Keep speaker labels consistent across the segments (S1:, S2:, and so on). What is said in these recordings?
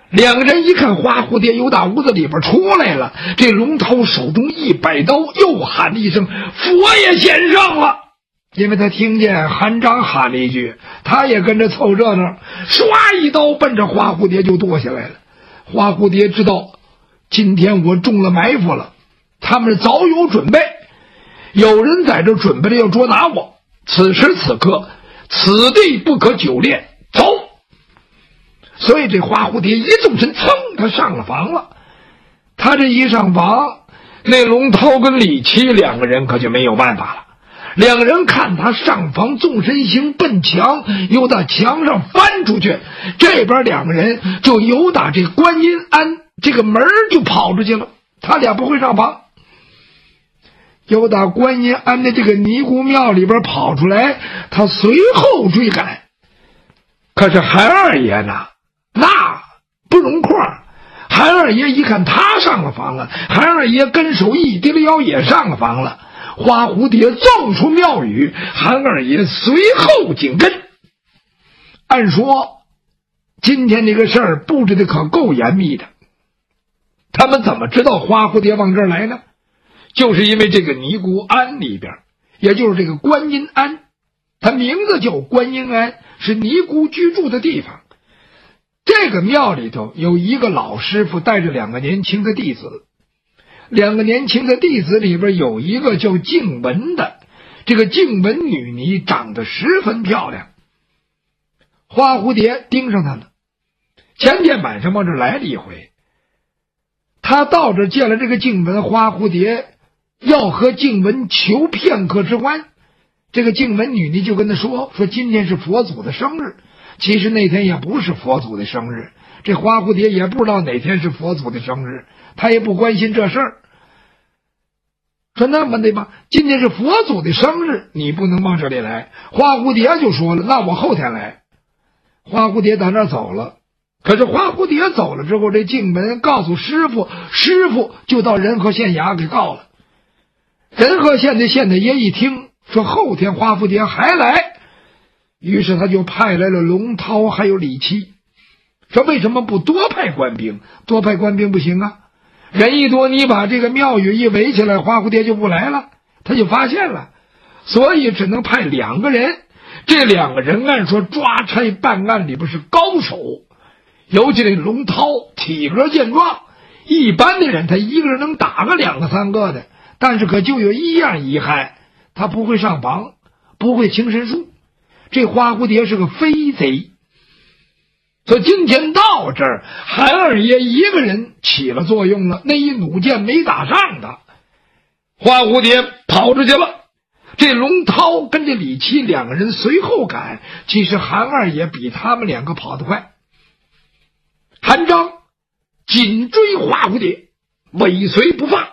S1: 两个人一看花蝴蝶由大屋子里边出来了，这龙涛手中一摆刀，又喊了一声：“佛爷先上了！”因为他听见韩章喊了一句，他也跟着凑热闹，唰一刀奔着花蝴蝶就剁下来了。花蝴蝶知道今天我中了埋伏了，他们早有准备，有人在这准备着要捉拿我。此时此刻，此地不可久恋，走！所以这花蝴蝶一纵身，噌，他上了房了。他这一上房，那龙涛跟李七两个人可就没有办法了。两个人看他上房纵身行奔墙，又到墙上翻出去，这边两个人就由打这观音庵这个门就跑出去了。他俩不会上房，由打观音庵的这个尼姑庙里边跑出来，他随后追赶。可是韩二爷呢，那不容况。韩二爷一看他上了房了，韩二爷跟手一低了腰也上了房了。花蝴蝶纵出庙宇，韩二爷随后紧跟。按说今天这个事儿布置的可够严密的，他们怎么知道花蝴蝶往这儿来呢？就是因为这个尼姑庵里边，也就是这个观音庵，它名字叫观音庵，是尼姑居住的地方。这个庙里头有一个老师傅带着两个年轻的弟子，两个年轻的弟子里边有一个叫静雯的，这个静雯女尼长得十分漂亮。花蝴蝶盯上她了，前天晚上往这来了一回，他到这见了这个静雯，花蝴蝶要和静雯求片刻之欢。这个静雯女尼就跟他说今天是佛祖的生日，其实那天也不是佛祖的生日，这花蝴蝶也不知道哪天是佛祖的生日，他也不关心这事儿。说那么的吧，今天是佛祖的生日，你不能往这里来。花蝴蝶就说了，那我后天来。花蝴蝶到那儿走了，可是花蝴蝶走了之后，这静雯告诉师傅，师傅就到仁和县衙给告了。仁和县的县太爷一听说后天花蝴蝶还来，于是他就派来了龙涛还有李七，说为什么不多派官兵？多派官兵不行啊，人一多，你把这个庙宇一围起来，花蝴蝶就不来了，他就发现了，所以只能派两个人。这两个人按说抓差办案里边是高手，尤其这龙涛体格健壮，一般的人他一个人能打个两个三个的，但是可就有一样遗憾，他不会上房，不会轻身术。这花蝴蝶是个飞贼，所以今天到这儿，韩二爷一个人起了作用了，那一弩箭没打上他，花蝴蝶跑出去了。这龙涛跟这李七两个人随后赶，其实韩二爷比他们两个跑得快。韩章紧追花蝴蝶，尾随不放，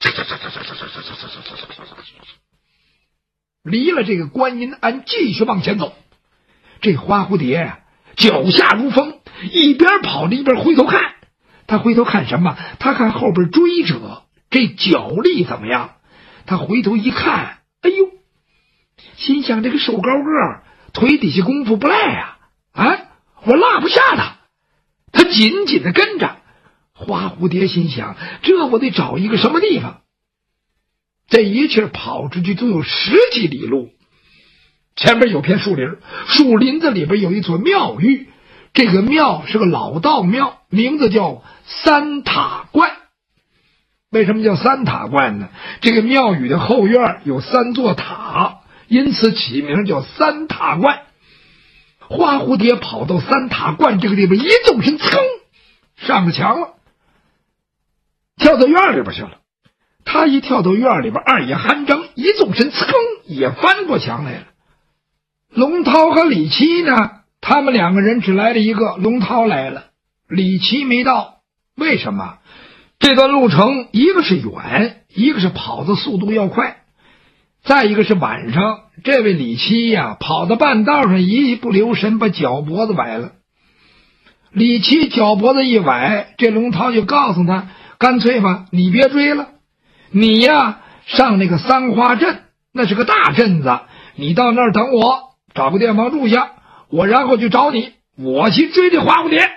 S1: 离了这个观音庵继续往前走。这花蝴蝶啊，脚下如风，一边跑着一边回头看。他回头看什么？他看后边追者这脚力怎么样。他回头一看，哎呦，心想这个瘦高个，腿底下功夫不赖啊，我落不下他。他紧紧的跟着。花蝴蝶心想，这我得找一个什么地方。这一气跑出去都有10几里路，前面有片树林，树林子里边有一座庙宇，这个庙是个老道庙，名字叫三塔观。为什么叫三塔观呢？这个庙宇的后院有3座塔，因此起名叫三塔观。花蝴蝶跑到三塔观这个地方，一纵身，噌，上了墙了，跳到院里边去了。他一跳到院里边，二爷韩章一纵身，噌，也翻过墙来了。龙涛和李七呢，他们两个人只来了一个，龙涛来了，李七没到。为什么？这段路程一个是远，一个是跑的速度要快，再一个是晚上，这位李七呀，跑到半道上一不留神把脚脖子崴了。李七脚脖子一崴，这龙涛就告诉他，干脆吧，你别追了，你呀上那个三花镇，那是个大镇子，你到那儿等我，找个地方住下，我然后去找你，我去追这花蝴蝶。